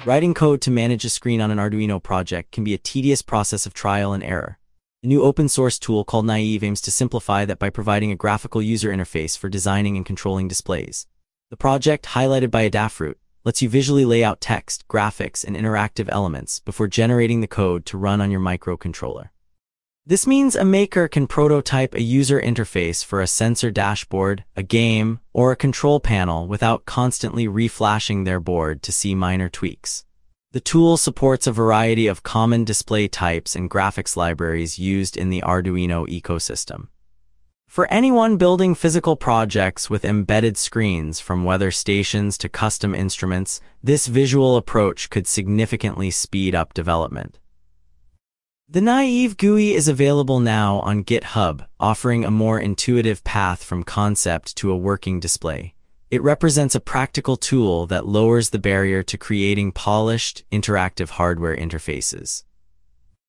Writing code to manage a screen on an Arduino project can be a tedious process of trial and error. A new open-source tool called Naive aims to simplify that by providing a graphical user interface for designing and controlling displays. The project, highlighted by Adafruit, lets you visually lay out text, graphics, and interactive elements before generating the code to run on your microcontroller. This means a maker can prototype a user interface for a sensor dashboard, a game, or a control panel without constantly reflashing their board to see minor tweaks. The tool supports a variety of common display types and graphics libraries used in the Arduino ecosystem. For anyone building physical projects with embedded screens, from weather stations to custom instruments, this visual approach could significantly speed up development. The Naive GUI is available now on GitHub, offering a more intuitive path from concept to a working display. It represents a practical tool that lowers the barrier to creating polished, interactive hardware interfaces.